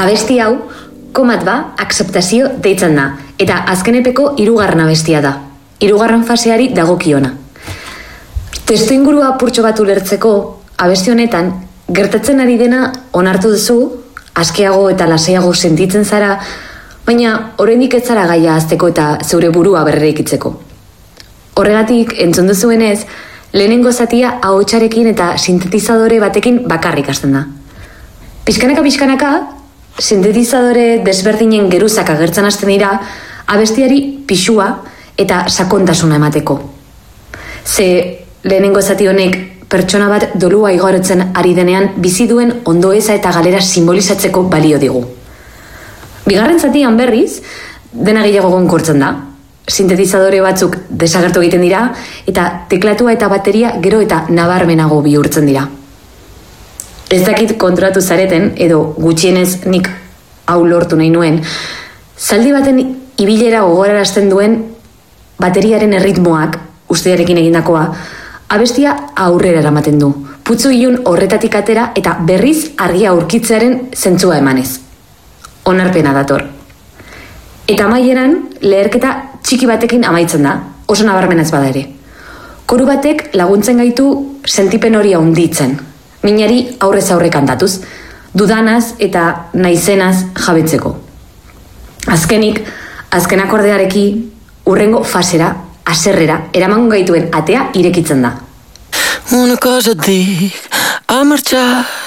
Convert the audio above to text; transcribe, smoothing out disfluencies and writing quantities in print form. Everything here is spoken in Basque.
Abesti hau, komat ba, akzeptazio deitzen da, eta azkenepeko 3. abestia da, 3. faseari dagokiona. Testu ingurua apurtxo bat ulertzeko, abesti honetan, gertatzen ari dena onartu duzu, askeago eta lasaiago sentitzen zara, baina oraindik ez zara gaia azteko eta zeure burua berreraikitzeko. Horregatik, entzun duzuenez, lehenengo zatia ahotsarekin eta sintetizadore batekin bakarrik hasten da. Pixkanaka, sintetizadore desberdinen geruzak agertzen hasten dira, abestiari pixua eta sakontasuna emateko. Ze lehenengo zati honek pertsona bat dolua igarotzen ari denean bizi duen ondoeza eta galera simbolizatzeko balio digu. Bigarren zatian berriz, dena gehiago gonkortzen da. Sintetizadore batzuk desagertu egiten dira eta teklatua eta bateria gero eta nabarmenago bihurtzen dira. Ez dakit konturatu zareten, edo gutxienez nik hau lortu nahi nuen, zaldi baten ibilera gogorarazten duen bateriaren erritmoak, ustearekin egindakoa, abestia aurrera eramaten du. Putzu ilun horretatik atera eta berriz argia aurkitzearen zentzua emanez. Onarpena dator. Eta amaieran, leherketa txiki batekin amaitzen da, oso nabarmenaz bada ere. Koru batek laguntzen gaitu sentipen hori handitzen, minari aurrez aurre kantatuz, dudanaz eta naizenaz jabetzeko. Azkenik, azken akordeareki, urrengo fasera, haserrera, eramango gaituen atea irekitzen da. Una cosa dic, a marxar